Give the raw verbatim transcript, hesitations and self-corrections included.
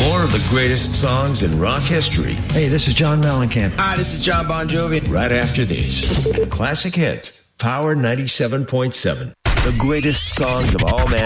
More of the greatest songs in rock history. Hey, this is John Mellencamp. Hi, this is John Bon Jovi. Right after this. Classic Hits, Power ninety-seven point seven. The greatest songs of all mankind.